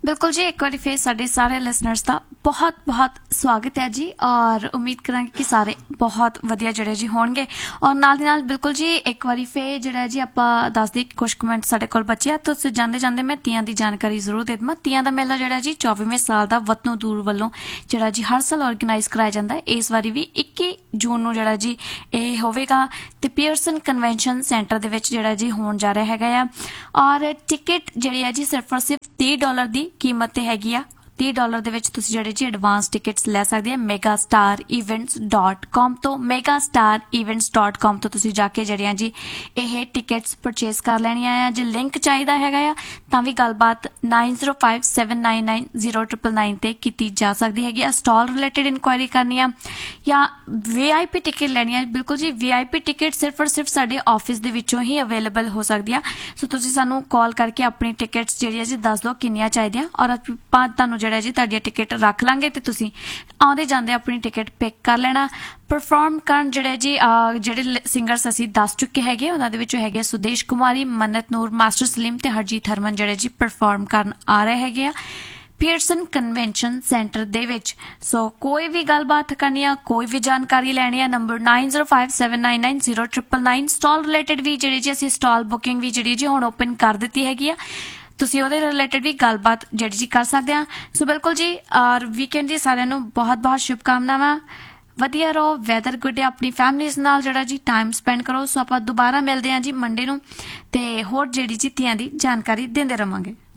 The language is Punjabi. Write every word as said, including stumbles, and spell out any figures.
बिल्कुल जी, एक बार फिर साढ़े सारे लिसनर्स का बहुत बहुत स्वागत है जी। और उम्मीद करांगे कि सारे बहुत वधिया जिहड़े जी होणगे। और नाल दी नाल बिल्कुल जी एक बार फिर जिहड़ा जी आपां दस दी कुछ कमेंट साडे कोल बचे आ, तो जांदे जांदे मैं तियां दी जानकारी जरूर दे देवां। तियां दा मेला जिहड़ा जी चौबीवें साल दा वतनों दूर वल्लों जिहड़ा जी हर साल ऑर्गेनाइज कराया जांदा है। इस वारी भी इक्की जून नूं जिहड़ा जी ਇਹ ਹੋਵੇਗਾ ਤੇ ਪੀਅਰਸਨ ਕਨਵੈਨਸ਼ਨ ਸੈਂਟਰ ਦੇ ਵਿੱਚ ਜਿਹੜਾ ਜੀ ਹੋਣ ਜਾ ਰਿਹਾ ਹੈਗਾ ਆ। ਔਰ ਟਿਕਟ ਜਿਹੜੀ ਹੈ ਜੀ ਸਿਰਫ ਔਰ ਸਿਰਫ तीह डॉलर ਦੀ ਕੀਮਤ ਤੇ ਹੈਗੀ ਆ। तीह डॉलर ਦੇ ਵਿੱਚ ਤੁਸੀਂ ਜਿਹੜੇ ਜੀ ਐਡਵਾਂਸ ਟਿਕਟਸ ਲੈ ਸਕਦੇ ਆ ਮੇਗਾ ਸਟਾਰ ਇਵੈਂਟਸ ਡਾਟ ਕਾਮ ਤੋਂ। ਮੇਗਾ ਸਟਾਰ ਇਵੈਂਟਸ ਡਾਟ ਕਾਮ ਤੋਂ ਤੁਸੀਂ ਜਾ ਕੇ ਜਿਹੜੀਆਂ ਜੀ ਇਹ ਟਿਕਟਸ ਪਰਚੇਸ ਕਰ ਲੈਣੀਆਂ ਆ। ਜੇ ਲਿੰਕ ਚਾਹੀਦਾ ਹੈਗਾ ਆ ਤਾਂ ਵੀ ਗੱਲਬਾਤ nine zero five seven nine nine zero triple nine ਤੇ ਕੀਤੀ ਜਾ ਸਕਦੀ ਹੈਗੀ ਆ। ਸਟਾਲ ਰਿਲੇਟਡ ਇਨਕੁਆਇਰੀ ਕਰਨੀ ਆ ਜਾਂ ਵੀ ਆਈ ਪੀ ਟਿਕਟ ਲੈਣੀ ਆ, ਬਿਲਕੁਲ ਜੀ ਵੀ ਆਈ ਪੀ ਟਿਕਟ ਸਿਰਫ ਔਰ ਸਿਰਫ ਸਾਡੇ ਆਫਿਸ ਦੇ ਵਿੱਚੋਂ ਹੀ ਅਵੇਲੇਬਲ ਹੋ ਸਕਦੀ ਆ। ਸੋ ਤੁਸੀਂ ਸਾਨੂੰ ਕਾਲ ਕਰਕੇ ਆਪਣੀ ਟਿਕਟਸ ਜਿਹੜੀਆਂ ਜੀ ਦੱਸ ਦਿਓ ਕਿੰਨੀਆਂ ਚਾਹੀਦੀਆਂ, ਔਰ ਆਪਾਂ ਤੁਹਾਨੂੰ ਜਿਹੜਾ ਜੀ ਤੁਹਾਡੀ ਟਿਕਟ ਰੱਖ ਲਾਂਗੇ ਤੇ ਤੁਸੀਂ ਆਉਂਦੇ ਜਾਂਦੇ ਆਪਣੀ ਟਿਕਟ ਪਿਕ ਕਰ ਲੈਣਾ। ਪਰਫਾਰਮ ਕਰਨ ਜਿਹੜੇ ਜੀ ਜਿਹੜੇ ਸਿੰਗਰਸ ਅਸੀਂ ਦੱਸ ਚੁੱਕੇ ਹੈਗੇ ਉਹਨਾਂ ਦੇ ਵਿੱਚੋਂ ਹੈਗੇ ਸੁਦੇਸ਼ ਕੁਮਾਰੀ, ਮੰਨਤ ਨੂਰ, ਮਾਸਟਰ ਸਲੀਮ ਤੇ ਹਰਜੀਤ ਹਰਮਨ ਜਿਹੜੇ ਜੀ ਪਰਫਾਰਮ ਕਰਨ ਆ ਰਹੇ ਹੈਗੇ ਆ ਪੀਅਰਸਨ ਕਨਵੈਨਸ਼ਨ ਸੈਂਟਰ ਦੇ ਵਿੱਚ। ਸੋ ਕੋਈ ਵੀ ਗੱਲਬਾਤ ਕਰਨੀ ਆ, ਕੋਈ ਵੀ ਜਾਣਕਾਰੀ ਲੈਣੀ ਆ, number nine zero five seven nine nine zero triple nine. Stall related ਵੀ ਜਿਹੜੀ ਜੀ ਅਸੀਂ ਸਟਾਲ ਬੁਕਿੰਗ ਵੀ ਜਿਹੜੀ ਜੀ ਹੁਣ ਓਪਨ ਕਰ ਦਿੱਤੀ ਹੈਗੀ ਆ, ਤੁਸੀਂ ਉਹਦੇ ਰਿਲੇਟਡ ਵੀ ਗੱਲਬਾਤ ਜਿਹੜੀ ਜੀ ਕਰ ਸਕਦੇ ਆ। ਸੋ ਬਿਲਕੁਲ ਜੀ, ਔਰ ਵੀਕਐਂਡ ਜੀ ਸਾਰਿਆਂ ਨੂੰ ਬਹੁਤ ਬਹੁਤ ਸ਼ੁਭਕਾਮਨਾਵਾਂ। ਵਧੀਆ ਰਹੋ, ਵੈਦਰ ਗੁੱਡ ਹੈ, ਆਪਣੀ ਫੈਮਲੀਜ਼ ਨਾਲ ਜਿਹੜਾ ਜੀ ਟਾਈਮ ਸਪੈਂਡ ਕਰੋ। ਸੋ ਆਪਾਂ ਦੁਬਾਰਾ ਮਿਲਦੇ ਹਾਂ ਜੀ ਮੰਡੇ ਨੂੰ ਤੇ ਹੋਰ ਜਿਹੜੀ ਜੀ ਧੀਆਂ ਦੀ ਜਾਣਕਾਰੀ ਦਿੰਦੇ ਰਵਾਂਗੇ।